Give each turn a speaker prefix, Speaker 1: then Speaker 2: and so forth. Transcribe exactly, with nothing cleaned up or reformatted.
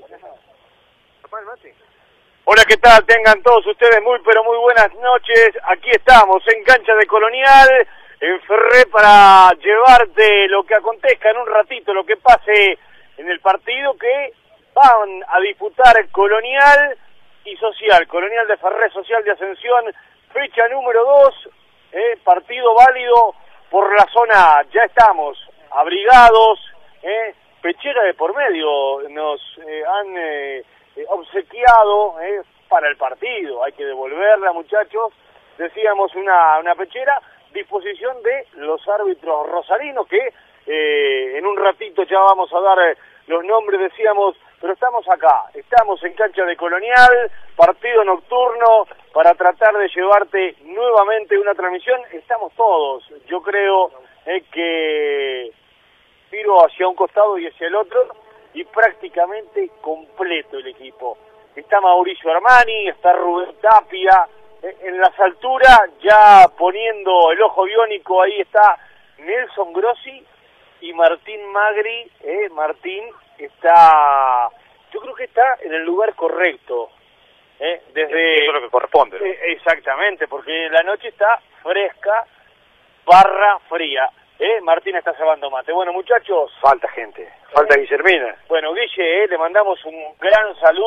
Speaker 1: Hola, ¿qué tal? Tengan todos ustedes muy, pero muy buenas noches. Aquí estamos, en cancha de Colonial, en Ferré, para llevarte lo que acontezca en un ratito, lo que pase en el partido que van a disputar Colonial y Social. Colonial de Ferré, Social de Ascensión, fecha número dos, eh, partido válido por la zona A. Ya estamos abrigados, eh, pechera de por medio, nos eh, han eh, eh, obsequiado eh, para el partido, hay que devolverla, muchachos, decíamos una, una pechera, disposición de los árbitros rosarinos, que eh, en un ratito ya vamos a dar eh, los nombres, decíamos, pero estamos acá, estamos en cancha de Colonial, partido nocturno, para tratar de llevarte nuevamente una transmisión, estamos todos, yo creo eh, que tiro hacia un costado y hacia el otro, y prácticamente completo el equipo. Está Mauricio Armani, está Rubén Tapia, eh, en las alturas ya poniendo el ojo biónico, ahí está Nelson Grossi y Martín Magri, eh, Martín está, yo creo que está en el lugar correcto, eh, desde...
Speaker 2: Eso es lo que corresponde, ¿no?
Speaker 1: eh, exactamente, porque la noche está fresca, barra fría. Eh, Martín está cebando mate. Bueno, muchachos.
Speaker 2: Falta gente, falta Guillermina.
Speaker 1: Bueno, Guille, eh, le mandamos un gran saludo.